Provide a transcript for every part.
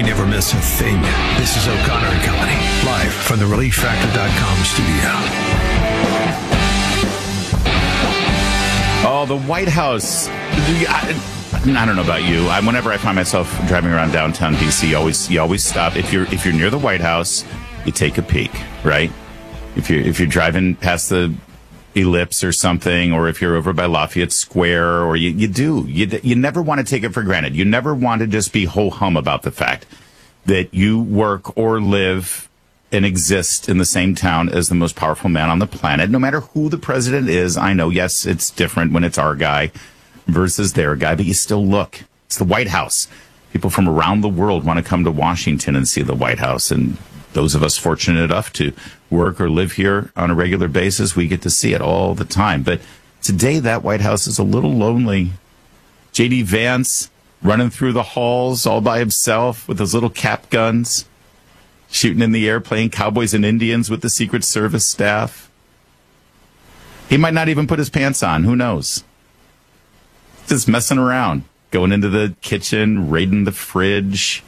never miss a thing. This is O'Connor and Company, live from the ReliefFactor.com studio. Oh, the White House. I don't know about you. Whenever I find myself driving around downtown D.C., you always stop. If you're near the White House, you take a peek, right? If you're driving past the Ellipse or something, or if you're over by Lafayette Square, or you never want to take it for granted. You never want to just be ho-hum about the fact that you work or live and exist in the same town as the most powerful man on the planet, no matter who the president is. I know, yes, it's different when it's our guy versus their guy, but you still look. It's the White House. People from around the world want to come to Washington and see the White House, and those of us fortunate enough to work or live here on a regular basis, we get to see it all the time. But today, that White House is a little lonely. J.D. Vance running through the halls all by himself with his little cap guns, shooting in the air, playing cowboys and Indians with the Secret Service staff. He might not even put his pants on. Who knows? Just messing around, going into the kitchen, raiding the fridge.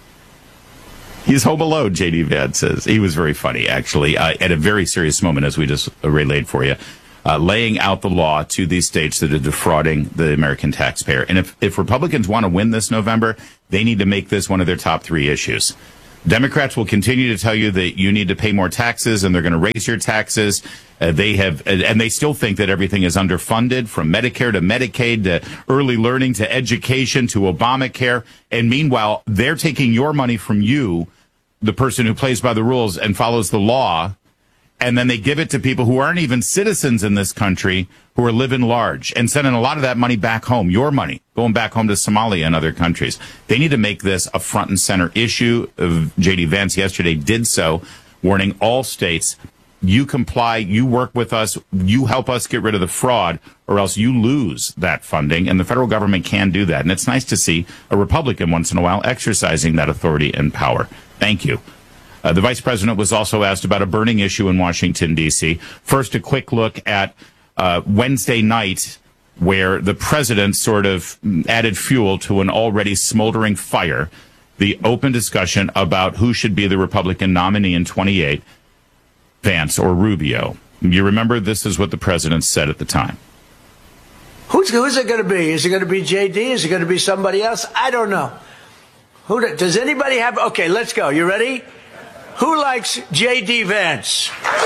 He's home alone, J.D. Vance says. He was very funny, actually, at a very serious moment, as we just relayed for you, laying out the law to these states that are defrauding the American taxpayer. And if Republicans want to win this November, they need to make this one of their top 3 issues. Democrats will continue to tell you that you need to pay more taxes, and they're going to raise your taxes. They still think that everything is underfunded, from Medicare to Medicaid to early learning to education to Obamacare. And meanwhile, they're taking your money from you, the person who plays by the rules and follows the law, and then they give it to people who aren't even citizens in this country, who are living large, and sending a lot of that money back home, your money, going back home to Somalia and other countries. They need to make this a front and center issue. J.D. Vance yesterday did so, warning all states, you comply, you work with us, you help us get rid of the fraud, or else you lose that funding. And the federal government can do that. And it's nice to see a Republican once in a while exercising that authority and power. Thank you. The vice president was also asked about a burning issue in Washington, D.C. First, a quick look at Wednesday night, where the president sort of added fuel to an already smoldering fire, the open discussion about who should be the Republican nominee in 28, Vance or Rubio. You remember, this is what the president said at the time. Who's it going to be? Is it going to be J.D.? Is it going to be somebody else? I don't know. Does anybody have... Okay, let's go. You ready? Who likes J.D. Vance?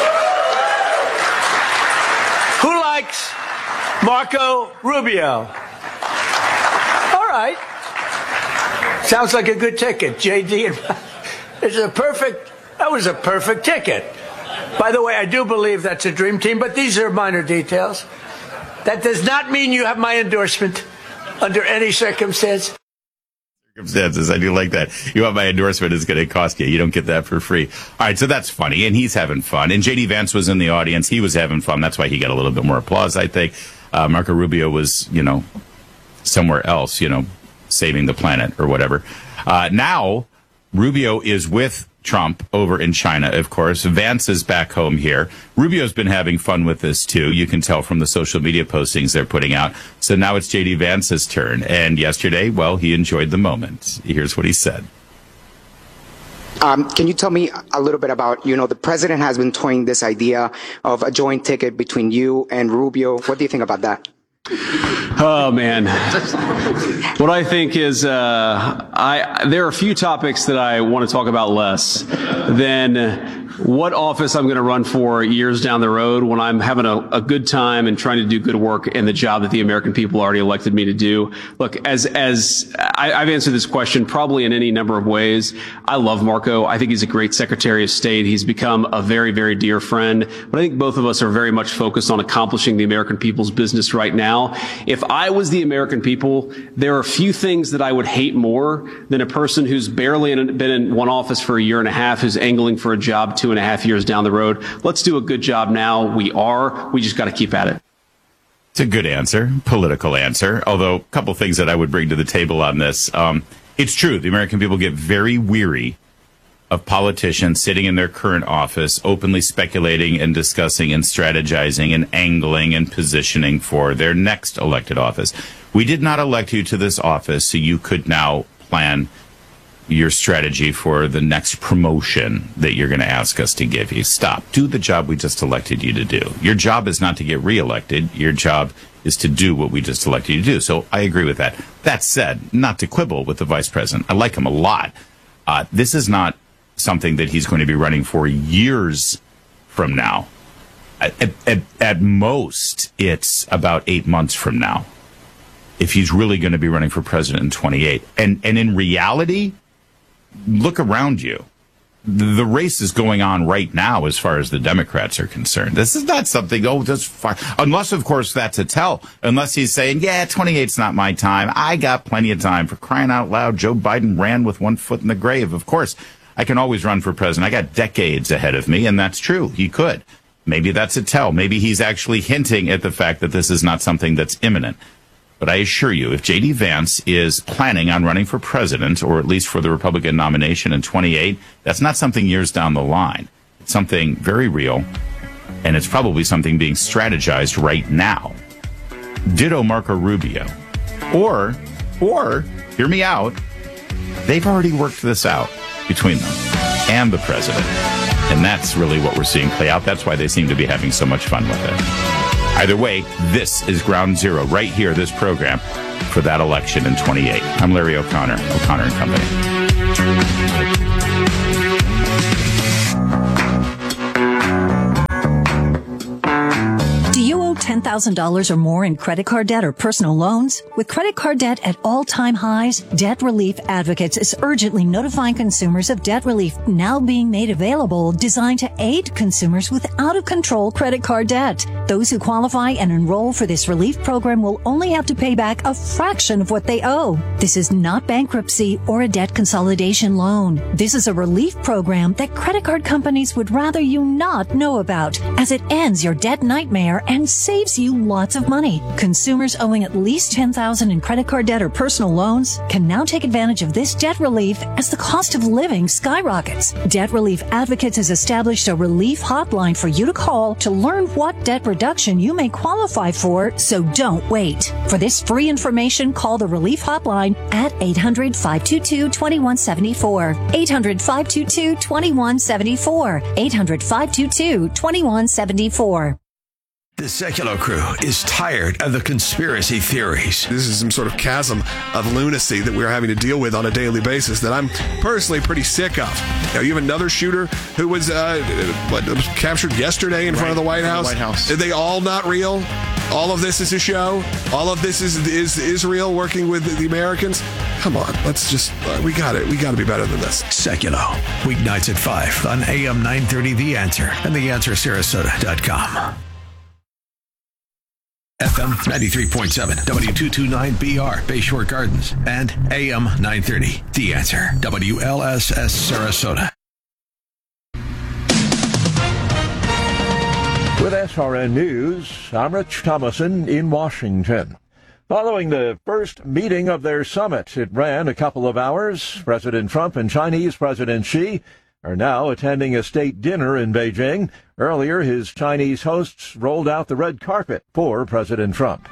Who likes Marco Rubio? All right. Sounds like a good ticket. J.D. That was a perfect ticket. By the way, I do believe that's a dream team, but these are minor details. That does not mean you have my endorsement under any circumstance. I do like that. You want my endorsement, is going to cost you. You don't get that for free. All right, so that's funny, and he's having fun. And J.D. Vance was in the audience. He was having fun. That's why he got a little bit more applause, I think. Marco Rubio was, somewhere else, saving the planet or whatever. Now, Rubio is with Trump over in China, of course. Vance is back home here. Rubio's been having fun with this, too. You can tell from the social media postings they're putting out. So now it's J.D. Vance's turn. And yesterday, well, he enjoyed the moment. Here's what he said. Can you tell me a little bit about, the president has been toying this idea of a joint ticket between you and Rubio. What do you think about that? Oh, man. What I think is there are a few topics that I want to talk about less than what office I'm going to run for years down the road when I'm having a good time and trying to do good work in the job that the American people already elected me to do. Look, as I've answered this question probably in any number of ways. I love Marco. I think he's a great Secretary of State. He's become a very, very dear friend. But I think both of us are very much focused on accomplishing the American people's business right now. If I was the American people, there are few things that I would hate more than a person who's barely been in one office for a year and a half, who's angling for a job 2.5 years down the road. Let's do a good job now. We just got to keep at it. It's a good answer, political answer, although a couple things that I would bring to the table on this. It's true. The American people get very weary of politicians sitting in their current office, openly speculating and discussing and strategizing and angling and positioning for their next elected office. We did not elect you to this office so you could now plan your strategy for the next promotion that you're going to ask us to give you. Stop. Do the job we just elected you to do. Your job is not to get reelected. Your job is to do what we just elected you to do. So I agree with that. That said, not to quibble with the vice president. I like him a lot. This is not something that he's going to be running for years from now. At most, it's about 8 months from now, if he's really going to be running for president in 28. And in reality, look around you. The race is going on right now as far as the Democrats are concerned. This is not something, that's fine. Unless, of course, that's a tell. Unless he's saying, 28's not my time. I got plenty of time. For crying out loud, Joe Biden ran with one foot in the grave. Of course, I can always run for president. I got decades ahead of me, and that's true. He could. Maybe that's a tell. Maybe he's actually hinting at the fact that this is not something that's imminent. But I assure you, if J.D. Vance is planning on running for president, or at least for the Republican nomination in 28, that's not something years down the line. It's something very real, and it's probably something being strategized right now. Ditto Marco Rubio. Or, hear me out, they've already worked this out between them and the president. And that's really what we're seeing play out. That's why they seem to be having so much fun with it. Either way, this is ground zero right here, this program, for that election in 28. I'm Larry O'Connor, O'Connor and Company. $10,000 or more in credit card debt or personal loans? With credit card debt at all-time highs, Debt Relief Advocates is urgently notifying consumers of debt relief now being made available, designed to aid consumers with out-of-control credit card debt. Those who qualify and enroll for this relief program will only have to pay back a fraction of what they owe. This is not bankruptcy or a debt consolidation loan. This is a relief program that credit card companies would rather you not know about, as it ends your debt nightmare and saves you lots of money. Consumers owing at least $10,000 in credit card debt or personal loans can now take advantage of this debt relief as the cost of living skyrockets. Debt Relief Advocates has established a relief hotline for you to call to learn what debt reduction you may qualify for, so don't wait. For this free information, call the relief hotline at 800-522-2174. 800-522-2174. 800-522-2174. The Secular Crew is tired of the conspiracy theories. This is some sort of chasm of lunacy that we're having to deal with on a daily basis that I'm personally pretty sick of. Now, you have another shooter who was captured yesterday in front of the White House. Are they all not real? All of this is a show? All of this is Israel working with the Americans? Come on, let's just, we got it. We got to be better than this. Secular, weeknights at 5 on AM 930 The Answer and theanswersarasota.com. FM 93.7, W229BR, Bayshore Gardens, and AM 930, The Answer, WLSS Sarasota. With SRN News, I'm Rich Thomason in Washington. Following the first meeting of their summit, it ran a couple of hours. President Trump and Chinese President Xi are now attending a state dinner in Beijing. Earlier, his Chinese hosts rolled out the red carpet for President Trump.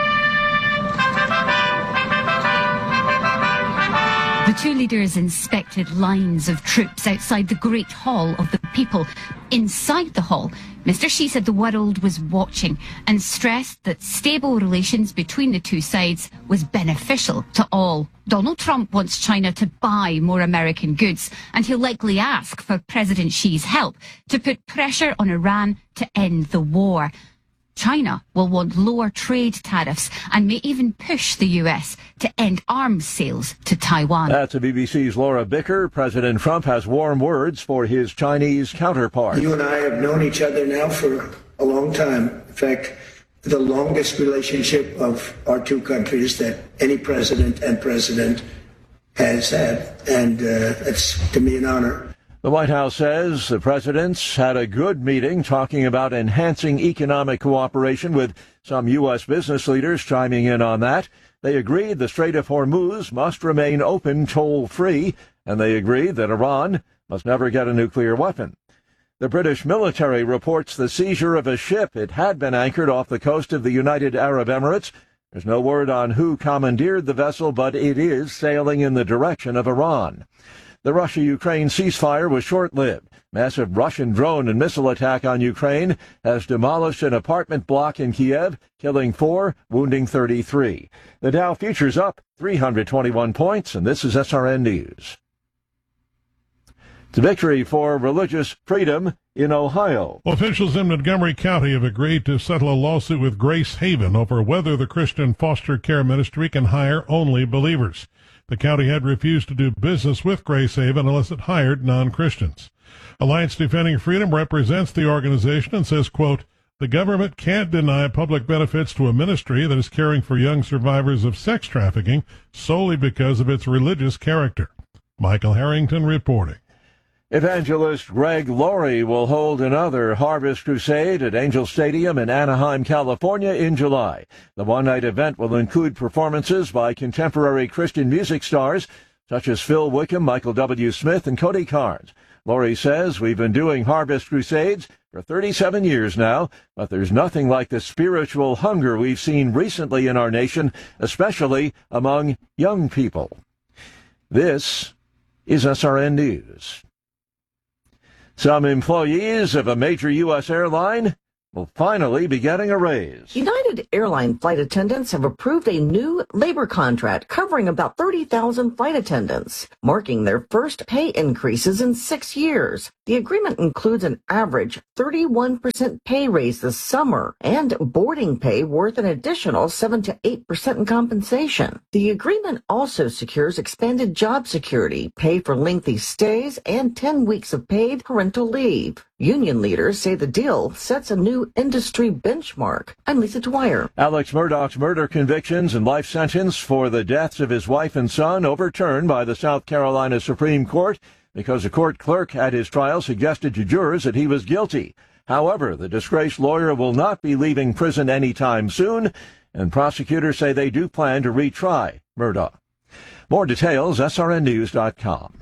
The two leaders inspected lines of troops outside the Great Hall of the People. Inside the hall, Mr. Xi said the world was watching and stressed that stable relations between the two sides was beneficial to all. Donald Trump wants China to buy more American goods, and he'll likely ask for President Xi's help to put pressure on Iran to end the war. China will want lower trade tariffs and may even push the U.S. to end arms sales to Taiwan. That's the BBC's Laura Bicker. President Trump has warm words for his Chinese counterpart. You and I have known each other now for a long time. In fact, the longest relationship of our two countries that any president and president has had. And it's, to me, an honor. The White House says the presidents had a good meeting talking about enhancing economic cooperation, with some U.S. business leaders chiming in on that. They agreed the Strait of Hormuz must remain open toll-free, and they agreed that Iran must never get a nuclear weapon. The British military reports the seizure of a ship. It had been anchored off the coast of the United Arab Emirates. There's no word on who commandeered the vessel, but it is sailing in the direction of Iran. The Russia-Ukraine ceasefire was short-lived. Massive Russian drone and missile attack on Ukraine has demolished an apartment block in Kiev, killing 4, wounding 33. The Dow futures up 321 points, and this is SRN News. It's a victory for religious freedom in Ohio. Officials in Montgomery County have agreed to settle a lawsuit with Grace Haven over whether the Christian foster care ministry can hire only believers. The county had refused to do business with Grace Haven unless it hired non-Christians. Alliance Defending Freedom represents the organization and says, quote, the government can't deny public benefits to a ministry that is caring for young survivors of sex trafficking solely because of its religious character. Michael Harrington reporting. Evangelist Greg Laurie will hold another Harvest Crusade at Angel Stadium in Anaheim, California in July. The one-night event will include performances by contemporary Christian music stars such as Phil Wickham, Michael W. Smith, and Cody Carnes. Laurie says, we've been doing Harvest Crusades for 37 years now, but there's nothing like the spiritual hunger we've seen recently in our nation, especially among young people. This is SRN News. Some employees of a major U.S. airline will finally be getting a raise. United Airline flight attendants have approved a new labor contract covering about 30,000 flight attendants, marking their first pay increases in 6 years. The agreement includes an average 31% pay raise this summer and boarding pay worth an additional 7 to 8% in compensation. The agreement also secures expanded job security, pay for lengthy stays, and 10 weeks of paid parental leave. Union leaders say the deal sets a new industry benchmark. I'm Lisa Dwyer. Alex Murdaugh's murder convictions and life sentence for the deaths of his wife and son overturned by the South Carolina Supreme Court because a court clerk at his trial suggested to jurors that he was guilty. However, the disgraced lawyer will not be leaving prison anytime soon, and prosecutors say they do plan to retry Murdaugh. More details, srnnews.com.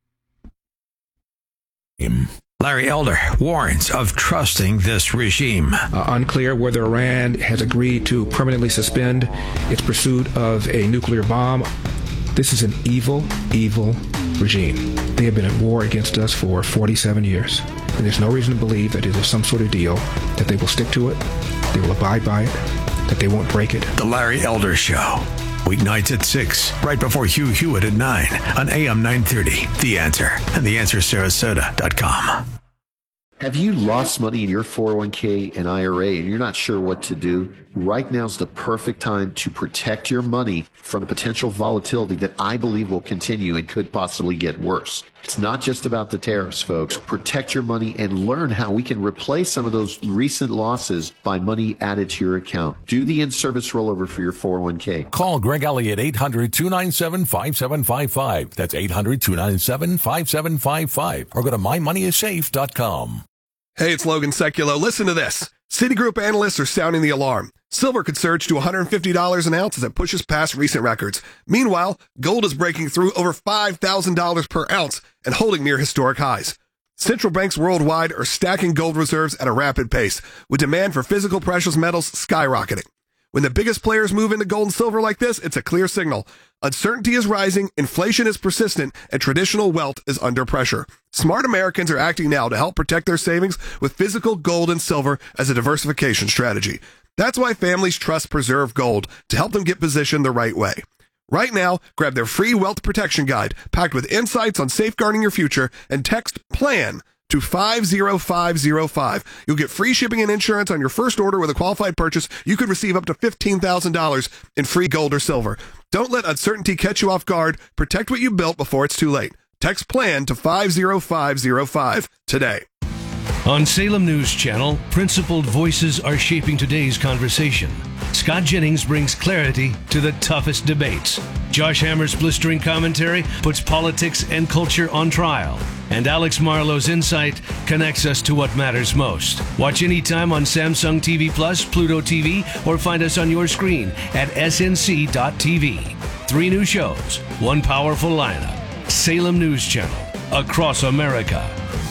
Larry Elder warns of trusting this regime. Unclear whether Iran has agreed to permanently suspend its pursuit of a nuclear bomb. This is an evil, evil regime. They have been at war against us for 47 years. And there's no reason to believe that it is some sort of deal, that they will stick to it, they will abide by it, that they won't break it. The Larry Elder Show. Weeknights at 6, right before Hugh Hewitt at 9 on AM 930. The Answer and theanswersarasota.com. Have you lost money in your 401k and IRA and you're not sure what to do? Right now is the perfect time to protect your money from the potential volatility that I believe will continue and could possibly get worse. It's not just about the tariffs, folks. Protect your money and learn how we can replace some of those recent losses by money added to your account. Do the in-service rollover for your 401k. Call Greg Elliott 800-297-5755. That's 800-297-5755. Or go to mymoneyissafe.com. Hey, it's Logan Seculo. Listen to this. Citigroup analysts are sounding the alarm. Silver could surge to $150 an ounce as it pushes past recent records. Meanwhile, gold is breaking through over $5,000 per ounce and holding near historic highs. Central banks worldwide are stacking gold reserves at a rapid pace, with demand for physical precious metals skyrocketing. When the biggest players move into gold and silver like this, it's a clear signal. Uncertainty is rising, inflation is persistent, and traditional wealth is under pressure. Smart Americans are acting now to help protect their savings with physical gold and silver as a diversification strategy. That's why families trust Preserve Gold to help them get positioned the right way. Right now, grab their free wealth protection guide packed with insights on safeguarding your future and text PLAN to 50505. You'll get free shipping and insurance on your first order with a qualified purchase. You could receive up to $15,000 in free gold or silver. Don't let uncertainty catch you off guard. Protect what you built before it's too late. Text PLAN to 50505 today. On Salem News Channel, principled voices are shaping today's conversation. Scott Jennings brings clarity to the toughest debates. Josh Hammer's blistering commentary puts politics and culture on trial. And Alex Marlowe's insight connects us to what matters most. Watch anytime on Samsung TV Plus, Pluto TV, or find us on your screen at snc.tv. 3 new shows, 1 powerful lineup. Salem News Channel, across America.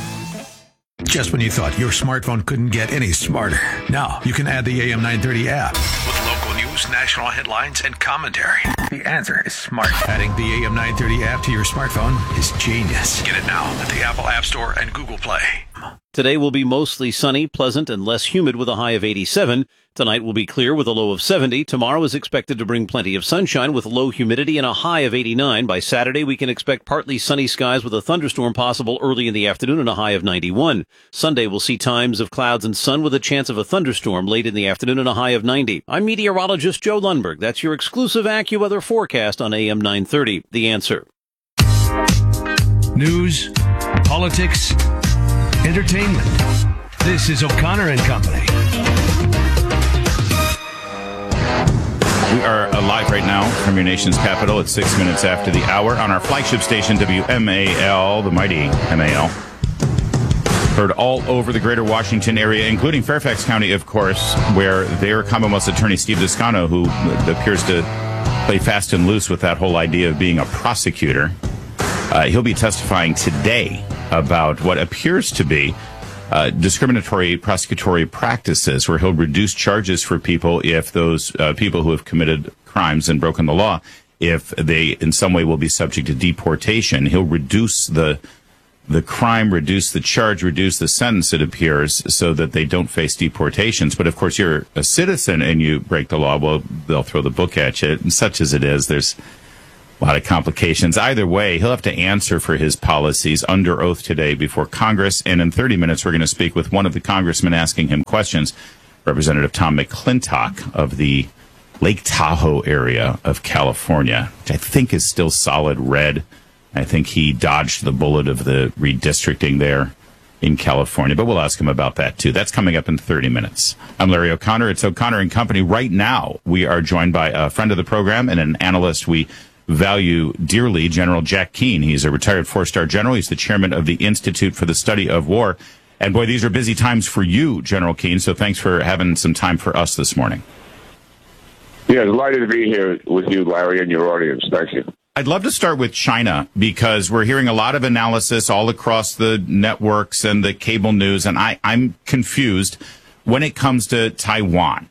Just when you thought your smartphone couldn't get any smarter, now you can add the AM 930 app. With local news, most national headlines and commentary. The Answer is smart. Adding the AM 930 app to your smartphone is genius. Get it now at the Apple App Store and Google Play. Today will be mostly sunny, pleasant, and less humid with a high of 87. Tonight will be clear with a low of 70. Tomorrow is expected to bring plenty of sunshine with low humidity and a high of 89. By Saturday, we can expect partly sunny skies with a thunderstorm possible early in the afternoon and a high of 91. Sunday will see times of clouds and sun with a chance of a thunderstorm late in the afternoon and a high of 90. I'm meteorologist Joe Lundberg. That's your exclusive AccuWeather forecast on AM 930. The Answer. News, politics, entertainment. This is O'Connor and Company. We are live right now from your nation's capital at 6 minutes after the hour on our flagship station, WMAL, the mighty MAL. Heard all over the greater Washington area, including Fairfax County, of course, where their Commonwealth's attorney, Steve Descano, who appears to play fast and loose with that whole idea of being a prosecutor, he'll be testifying today about what appears to be discriminatory prosecutory practices, where he'll reduce charges for people if those people who have committed crimes and broken the law, if they in some way will be subject to deportation. He'll reduce the crime, reduce the charge, reduce the sentence, it appears, so that they don't face deportations. But of course, you're a citizen and you break the law, well, they'll throw the book at you. And such as it is, there's a lot of complications. Either way, he'll have to answer for his policies under oath today before Congress. And in 30 minutes, we're going to speak with one of the congressmen asking him questions, Representative Tom McClintock of the Lake Tahoe area of California, which I think is still solid red. I think he dodged the bullet of the redistricting there in California, but we'll ask him about that too. That's coming up in 30 minutes. I'm Larry O'Connor. It's O'Connor and Company. Right now, we are joined by a friend of the program and an analyst we value dearly, General Jack Keane. He's a retired four-star general. He's the chairman of the Institute for the Study of War. And boy, these are busy times for you, General Keane, so thanks for having some time for us this morning. Yeah, delighted to be here with you, Larry, and your audience. Thank you. I'd love to start with China, because we're hearing a lot of analysis all across the networks and the cable news, and I'm confused when it comes to Taiwan.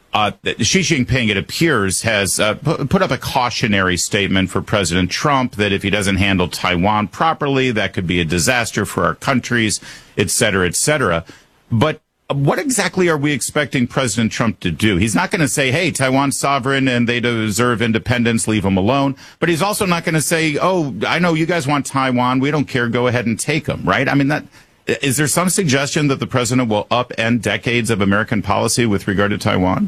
Xi Jinping, it appears, has put up a cautionary statement for President Trump that if he doesn't handle Taiwan properly, that could be a disaster for our countries, et cetera, et cetera. But what exactly are we expecting President Trump to do? He's not going to say, hey, Taiwan's sovereign and they deserve independence, leave them alone. But he's also not going to say, oh, I know you guys want Taiwan, we don't care, go ahead and take them, right? I mean, is there some suggestion that the president will upend decades of American policy with regard to Taiwan?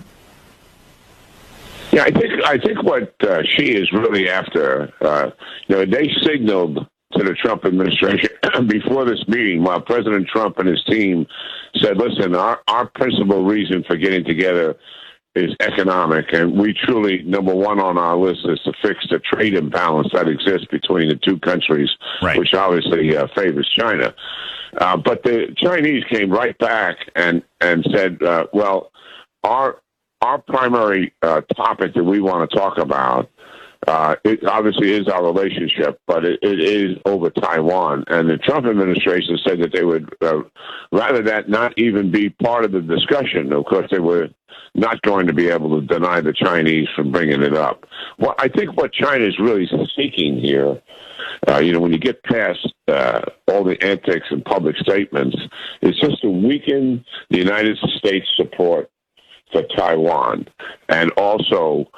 Yeah, I think what Xi is really after, they signaled to the Trump administration before this meeting, while President Trump and his team said, listen, our principal reason for getting together is economic, and we truly, number one on our list is to fix the trade imbalance that exists between the two countries, right, which obviously favors China. But the Chinese came right back and said, well, our primary topic that we want to talk about, it obviously is our relationship, but it is over Taiwan. And the Trump administration said that they would rather that not even be part of the discussion. Of course, they were not going to be able to deny the Chinese from bringing it up. Well, I think what China is really seeking here, when you get past all the antics and public statements, is just to weaken the United States support for Taiwan, and also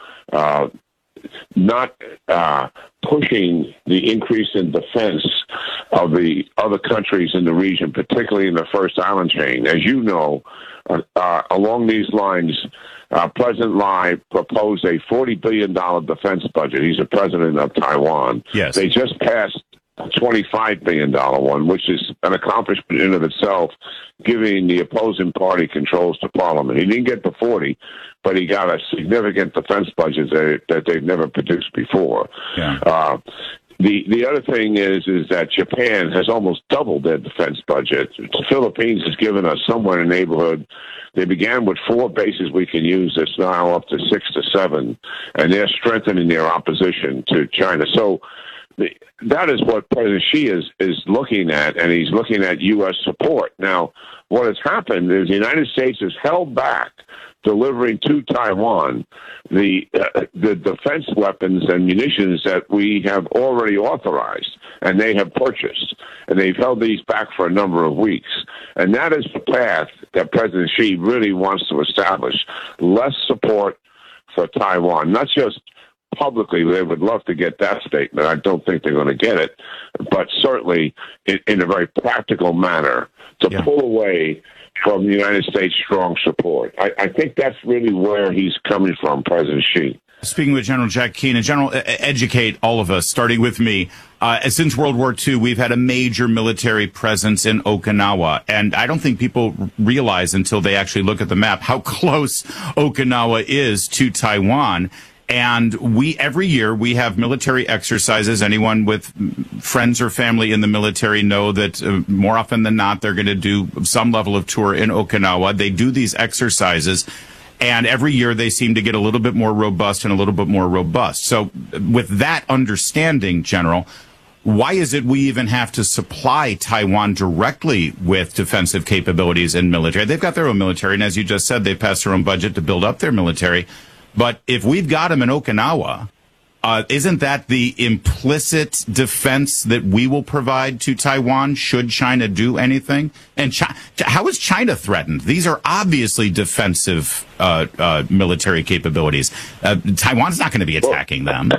not pushing the increase in defense of the other countries in the region, particularly in the First Island chain. As you know, along these lines, President Lai proposed a $40 billion defense budget. He's the president of Taiwan. Yes. They just passed a $25 billion one, which is an accomplishment in of itself, giving the opposing party controls to Parliament. He didn't get the 40, but he got a significant defense budget that they've never produced before. Yeah. The other thing is that Japan has almost doubled their defense budget. The Philippines has given us somewhere in the neighborhood. They began with 4 bases we can use. It's now up to 6 to 7, and they're strengthening their opposition to China. So that is what President Xi is looking at, and he's looking at U.S. support. Now, what has happened is the United States has held back delivering to Taiwan the defense weapons and munitions that we have already authorized and they have purchased. And they've held these back for a number of weeks. And that is the path that President Xi really wants to establish. Less support for Taiwan, not just publicly. They would love to get that statement. I don't think they're going to get it, but certainly in a very practical manner to pull away from the United States' strong support. I think that's really where he's coming from, President Xi. Speaking with General Jack Keane, and General, educate all of us, starting with me. Since World War II, we've had a major military presence in Okinawa, and I don't think people realize until they actually look at the map how close Okinawa is to Taiwan. And every year we have military exercises. Anyone with friends or family in the military know that more often than not, they're going to do some level of tour in Okinawa. They do these exercises, and every year they seem to get a little bit more robust and a little bit more robust. So with that understanding, General, why is it we even have to supply Taiwan directly with defensive capabilities and military? They've got their own military, and as you just said, they've passed their own budget to build up their military. But if we've got them in Okinawa, isn't that the implicit defense that we will provide to Taiwan should China do anything? And how is China threatened? These are obviously defensive military capabilities. Taiwan's not going to be attacking them.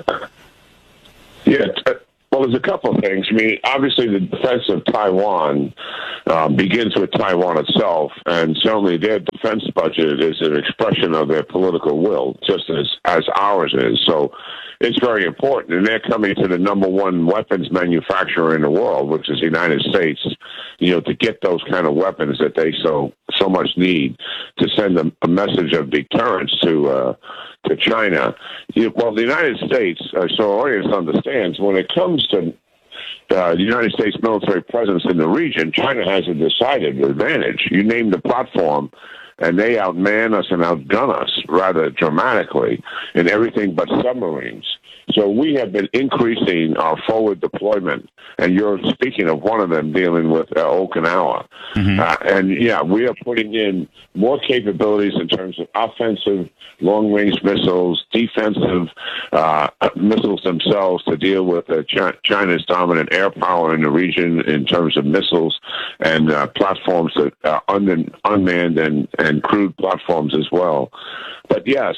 Yeah. Well, there's a couple of things. I mean, obviously the defense of Taiwan begins with Taiwan itself, and certainly their defense budget is an expression of their political will, just as ours is. So it's very important, and they're coming to the number one weapons manufacturer in the world, which is the United States, to get those kind of weapons that they so much need to send a message of deterrence to China. Well, the United States, so our audience understands, when it comes to the United States military presence in the region, China has a decided advantage. You name the platform, and they outman us and outgun us rather dramatically in everything but submarines. So we have been increasing our forward deployment, and you're speaking of one of them dealing with Okinawa. And yeah, we are putting in more capabilities in terms of offensive long-range missiles, defensive missiles themselves to deal with China's dominant air power in the region in terms of missiles and platforms that are unmanned and crewed platforms as well. But yes,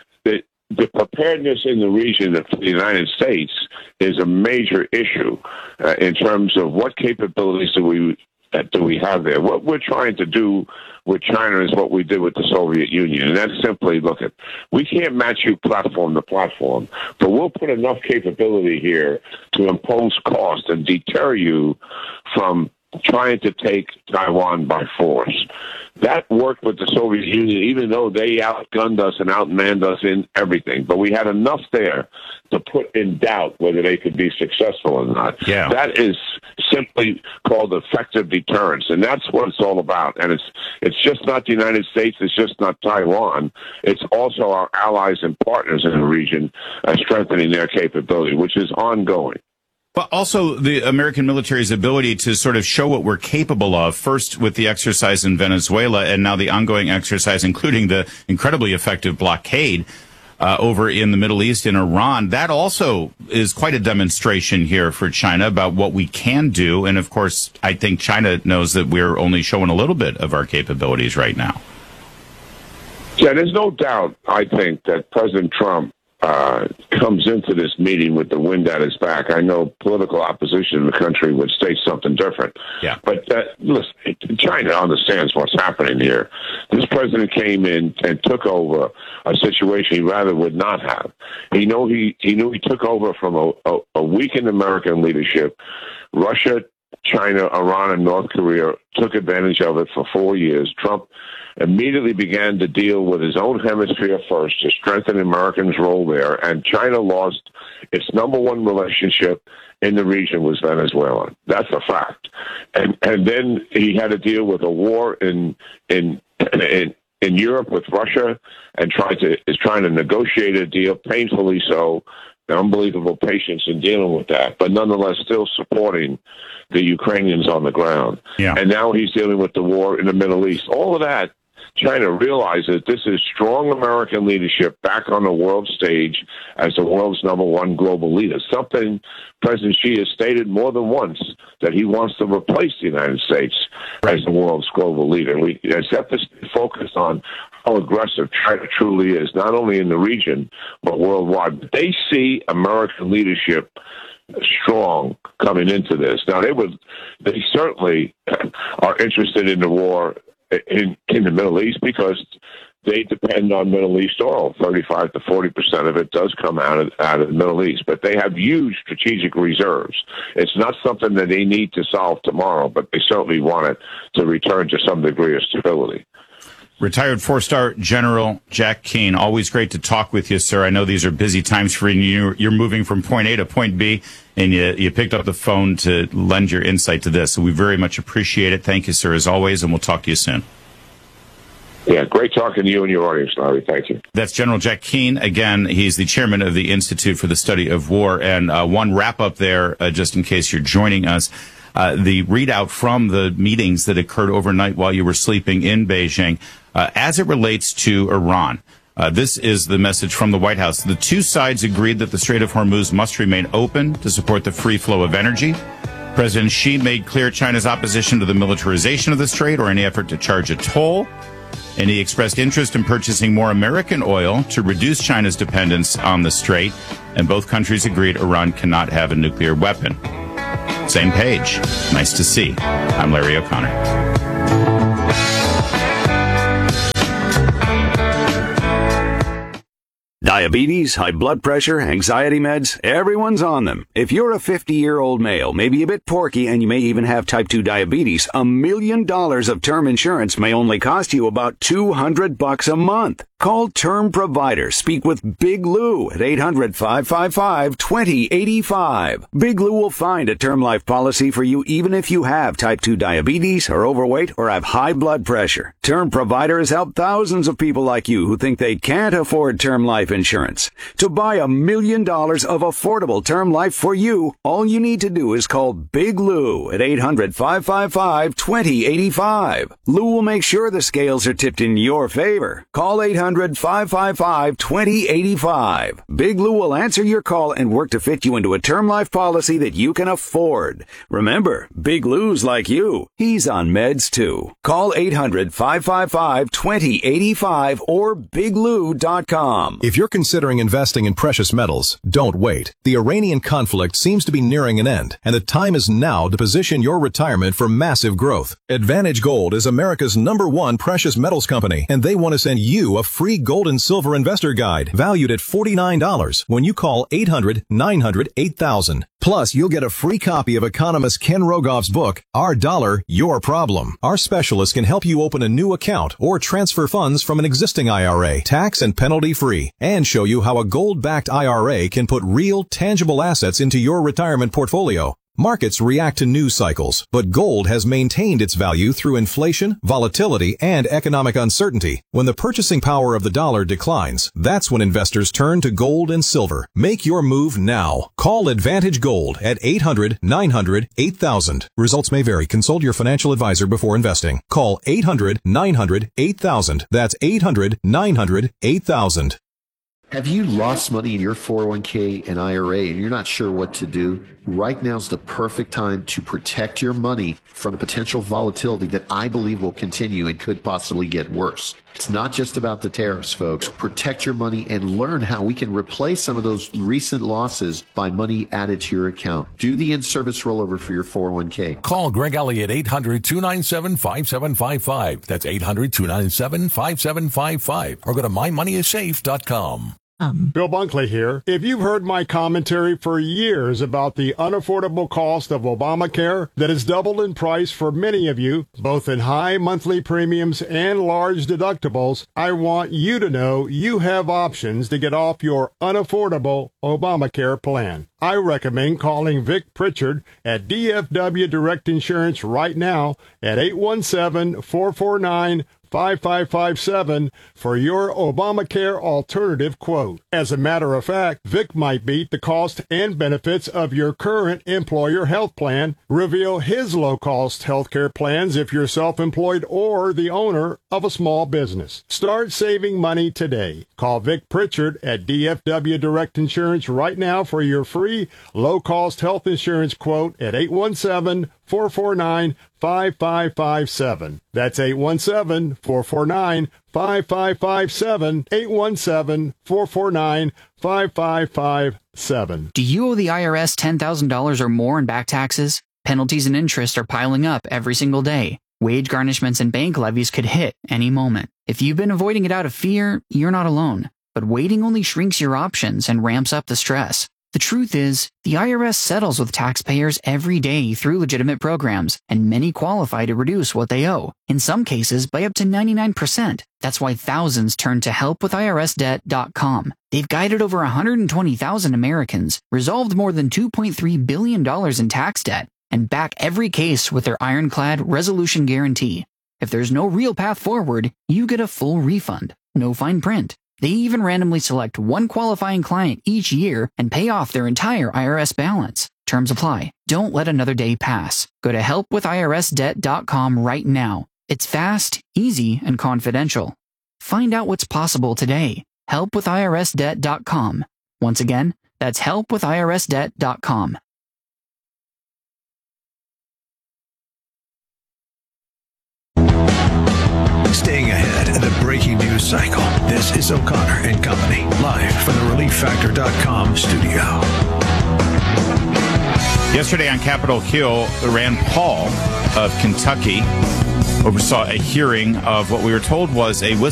the preparedness in the region for the United States is a major issue in terms of what capabilities do we have there. What we're trying to do with China is what we did with the Soviet Union, and that's simply, we can't match you platform to platform, but we'll put enough capability here to impose cost and deter you from trying to take Taiwan by force. That worked with the Soviet Union, even though they outgunned us and outmanned us in everything. But we had enough there to put in doubt whether they could be successful or not. Yeah. That is simply called effective deterrence, and that's what it's all about. And it's just not the United States, it's just not Taiwan. It's also our allies and partners in the region strengthening their capability, which is ongoing. But also the American military's ability to sort of show what we're capable of, first with the exercise in Venezuela and now the ongoing exercise, including the incredibly effective blockade over in the Middle East in Iran. That also is quite a demonstration here for China about what we can do. And, of course, I think China knows that we're only showing a little bit of our capabilities right now. Yeah, there's no doubt, I think, that President Trump comes into this meeting with the wind at his back. I know political opposition in the country would state something different. Yeah. But listen, China understands what's happening here. This president came in and took over a situation he rather would not have. He knew he took over from a weakened American leadership. Russia, China, Iran, and North Korea took advantage of it for 4 years. Trump immediately began to deal with his own hemisphere first to strengthen Americans' role there, and China lost its number one relationship in the region was Venezuela. That's a fact. And then he had to deal with a war in Europe with Russia and is trying to negotiate a deal, painfully so, unbelievable patience in dealing with that, but nonetheless still supporting the Ukrainians on the ground. Yeah. And now he's dealing with the war in the Middle East. All of that, China realizes this is strong American leadership back on the world stage as the world's number one global leader, something President Xi has stated more than once, that he wants to replace the United States as the world's global leader. We have to focus on how aggressive China truly is, not only in the region, but worldwide. But they see American leadership strong coming into this. Now, they certainly are interested in the war in the Middle East because they depend on Middle East oil. 35 to 40% of it does come out of the Middle East, but they have huge strategic reserves. It's not something that they need to solve tomorrow, but they certainly want it to return to some degree of stability. Retired 4-star General Jack Keane, always great to talk with you, sir. I know these are busy times for you. You're moving from point A to point B, and you picked up the phone to lend your insight to this. So we very much appreciate it. Thank you, sir, as always, and we'll talk to you soon. Yeah, great talking to you and your audience, Larry. Thank you. That's General Jack Keane. Again, he's the chairman of the Institute for the Study of War. And one wrap-up there, just in case you're joining us. The readout from the meetings that occurred overnight while you were sleeping in Beijing, as it relates to Iran. This is the message from the White House. The two sides agreed that the Strait of Hormuz must remain open to support the free flow of energy. President Xi made clear China's opposition to the militarization of the strait or any effort to charge a toll. And he expressed interest in purchasing more American oil to reduce China's dependence on the strait. And both countries agreed Iran cannot have a nuclear weapon. Same page. Nice to see. I'm Larry O'Connor. Diabetes, high blood pressure, anxiety meds, everyone's on them. If you're a 50-year-old male, maybe a bit porky, and you may even have type 2 diabetes, $1 million of term insurance may only cost you about $200 a month. Call Term Provider. Speak with Big Lou at 800-555-2085. Big Lou will find a term life policy for you even if you have type 2 diabetes, are overweight, or have high blood pressure. Term Provider has helped thousands of people like you who think they can't afford term life insurance. To buy $1 million of affordable term life for you, all you need to do is call Big Lou at 800-555-2085. Lou will make sure the scales are tipped in your favor. Call 800-555-2085. Big Lou will answer your call and work to fit you into a term life policy that you can afford. Remember, Big Lou's like you. He's on meds too. Call 800-555-2085 or biglou.com. If you're considering investing in precious metals, don't wait. The Iranian conflict seems to be nearing an end, and the time is now to position your retirement for massive growth. Advantage Gold is America's #1 precious metals company, and they want to send you a free gold and silver investor guide valued at $49 when you call 800-900-8000. Plus, you'll get a free copy of economist Ken Rogoff's book, Our Dollar, Your Problem. Our specialists can help you open a new account or transfer funds from an existing IRA, tax and penalty free, and show you how a gold-backed IRA can put real, tangible assets into your retirement portfolio. Markets react to news cycles, but gold has maintained its value through inflation, volatility, and economic uncertainty. When the purchasing power of the dollar declines, that's when investors turn to gold and silver. Make your move now. Call Advantage Gold at 800-900-8000. Results may vary. Consult your financial advisor before investing. Call 800-900-8000. That's 800-900-8000. Have you lost money in your 401k and IRA and you're not sure what to do? Right now is the perfect time to protect your money from potential volatility that I believe will continue and could possibly get worse. It's not just about the tariffs, folks. Protect your money and learn how we can replace some of those recent losses by money added to your account. Do the in-service rollover for your 401k. Call Greg Elliott 800-297-5755. That's 800-297-5755. Or go to mymoneyissafe.com. Bill Bunkley here. If you've heard my commentary for years about the unaffordable cost of Obamacare that has doubled in price for many of you, both in high monthly premiums and large deductibles, I want you to know you have options to get off your unaffordable Obamacare plan. I recommend calling Vic Pritchard at DFW Direct Insurance right now at 817-449-4600. 817-449-5557 for your Obamacare alternative quote. As a matter of fact, Vic might beat the cost and benefits of your current employer health plan. Reveal his low-cost healthcare plans if you're self-employed or the owner of a small business. Start saving money today. Call Vic Pritchard at DFW Direct Insurance right now for your free low-cost health insurance quote at 817-449-5557. That's 817-449-5557. 817-449-5557. Do you owe the IRS $10,000 or more in back taxes? Penalties and interest are piling up every single day. Wage garnishments and bank levies could hit any moment. If you've been avoiding it out of fear, you're not alone. But waiting only shrinks your options and ramps up the stress. The truth is, the IRS settles with taxpayers every day through legitimate programs, and many qualify to reduce what they owe, in some cases by up to 99%. That's why thousands turn to helpwithirsdebt.com. They've guided over 120,000 Americans, resolved more than $2.3 billion in tax debt, and back every case with their ironclad resolution guarantee. If there's no real path forward, you get a full refund. No fine print. They even randomly select one qualifying client each year and pay off their entire IRS balance. Terms apply. Don't let another day pass. Go to helpwithirsdebt.com right now. It's fast, easy, and confidential. Find out what's possible today. helpwithirsdebt.com. Once again, that's helpwithirsdebt.com. Staying ahead of the breaking news cycle. This is O'Connor and Company, live from the ReliefFactor.com studio. Yesterday on Capitol Hill, Rand Paul of Kentucky oversaw a hearing of what we were told was a